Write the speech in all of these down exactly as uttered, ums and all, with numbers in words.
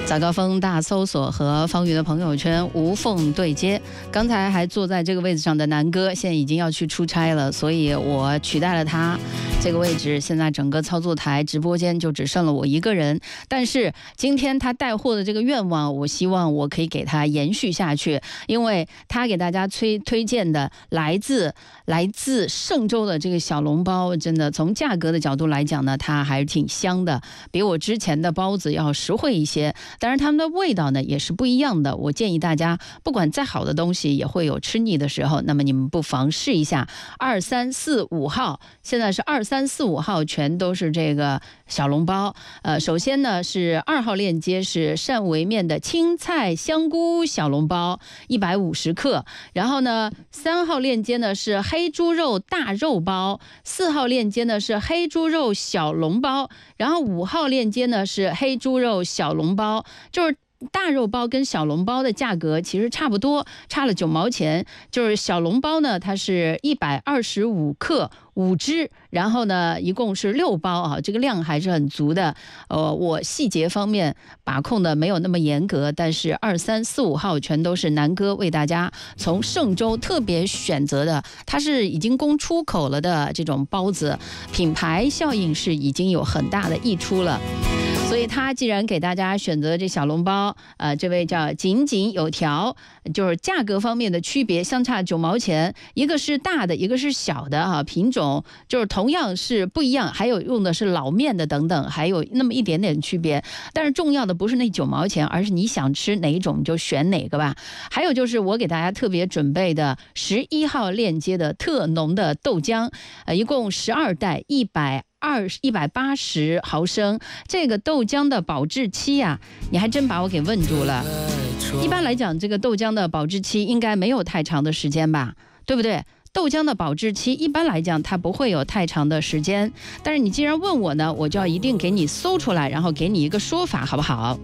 早高峰大搜索和方宇的朋友圈无缝对接。刚才还坐在这个位置上的南哥，现在已经要去出差了，所以我取代了他这个位置。现在整个操作台直播间就只剩了我一个人，但是今天他带货的这个愿望，我希望我可以给他延续下去，因为他给大家推推荐的来自来自嵊州的这个小笼包，真的从价格的角度来讲呢，它还是挺香的，比我之前的包子要实惠一些。当然它们的味道呢也是不一样的，我建议大家不管再好的东西也会有吃腻的时候，那么你们不妨试一下。二三四五号，现在是二三四五号全都是这个小笼包。呃，首先呢是二号链接是汕尾面的青菜香菇小笼包一百五十克，然后呢三号链接呢是黑猪肉大肉包，四号链接呢是黑猪肉小笼包，然后五号链接呢是黑猪肉小笼包。就是大肉包跟小笼包的价格其实差不多，差了九毛钱。就是小笼包呢，它是一百二十五克五只，然后呢一共是六包啊，这个量还是很足的。呃，我细节方面把控的没有那么严格，但是二三四五号全都是南哥为大家从嵊州特别选择的，它是已经供出口了的这种包子，品牌效应是已经有很大的溢出了。所以他既然给大家选择这小笼包，呃，这位叫井井有条，就是价格方面的区别相差九毛钱，一个是大的，一个是小的啊，品种就是同样是不一样，还有用的是老面的等等，还有那么一点点区别。但是重要的不是那九毛钱，而是你想吃哪一种就选哪个吧。还有就是我给大家特别准备的十一号链接的特浓的豆浆，呃，一共十二袋，一百。二一百八十毫升，这个豆浆的保质期呀、啊，你还真把我给问住了。一般来讲，这个豆浆的保质期应该没有太长的时间吧，对不对？豆浆的保质期一般来讲它不会有太长的时间，但是你既然问我呢，我就要一定给你搜出来，然后给你一个说法，好不好？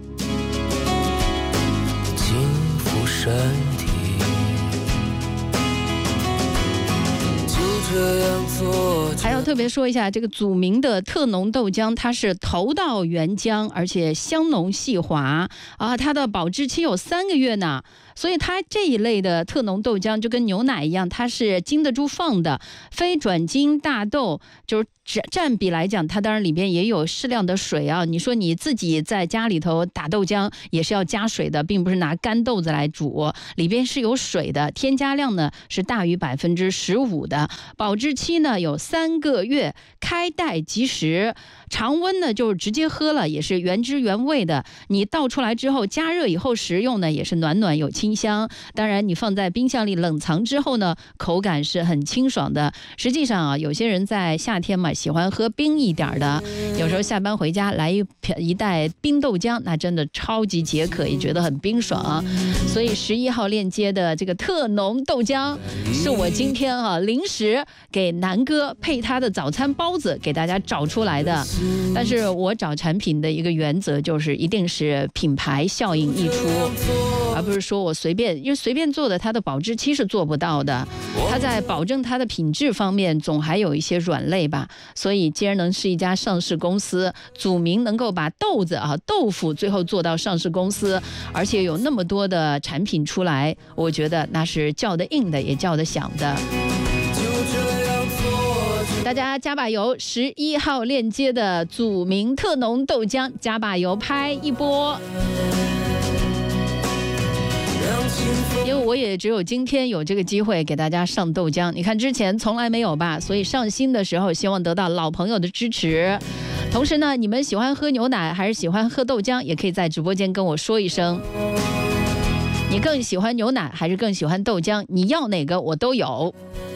轻抚身体，这样做。 还要特别说一下，这个祖名的特浓豆浆，它是头道原浆，而且香浓细滑啊，它的保质期有三个月呢。所以它这一类的特浓豆浆就跟牛奶一样，它是经得住放的，非转基大豆，就是占比来讲，它当然里边也有适量的水啊。你说你自己在家里头打豆浆也是要加水的，并不是拿干豆子来煮，里边是有水的，添加量呢是大于百分之十五的，保质期呢有三个月，开袋即食，常温呢就是直接喝了，也是原汁原味的。你倒出来之后加热以后食用呢，也是暖暖有清香。当然你放在冰箱里冷藏之后呢，口感是很清爽的。实际上啊，有些人在夏天嘛喜欢喝冰一点的，有时候下班回家来一一袋冰豆浆，那真的超级解渴，也觉得很冰爽。所以十一号链接的这个特浓豆浆是我今天啊临时给南哥配他的早餐包子给大家找出来的。但是我找产品的一个原则就是一定是品牌效应溢出，而不是说我随便，因为随便做的它的保质期是做不到的，它在保证它的品质方面总还有一些软肋吧。所以既然能是一家上市公司，祖名能够把豆子啊豆腐最后做到上市公司，而且有那么多的产品出来，我觉得那是叫得硬的也叫得响的。大家加把油，十一号链接的祖名特浓豆浆，加把油拍一波。因为我也只有今天有这个机会给大家上豆浆，你看之前从来没有吧，所以上新的时候希望得到老朋友的支持。同时呢，你们喜欢喝牛奶还是喜欢喝豆浆，也可以在直播间跟我说一声。你更喜欢牛奶还是更喜欢豆浆？你要哪个我都有。